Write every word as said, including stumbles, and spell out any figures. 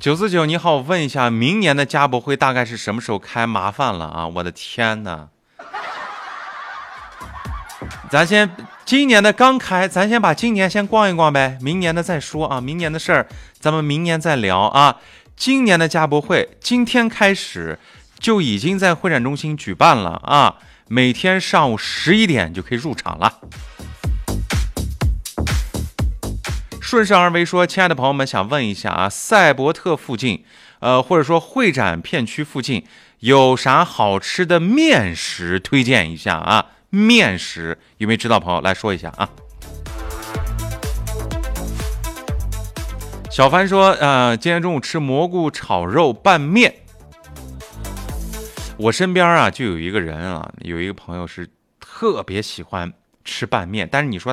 九四九你好，我问一下，明年的家博会大概是什么时候开？麻烦了啊！我的天哪！咱先今年的刚开，咱先把今年先逛一逛呗，明年的再说啊。明年的事儿咱们明年再聊啊。今年的家博会今天开始就已经在会展中心举办了啊，每天上午十一点就可以入场了。顺势而为说，亲爱的朋友们，想问一下啊，赛博特附近，呃，或者说会展片区附近有啥好吃的面食推荐一下啊？面食有没有知道朋友来说一下啊？小凡说，呃，今天中午吃蘑菇炒肉拌面。我身边啊就有一个人啊，有一个朋友是特别喜欢吃拌面，但是你说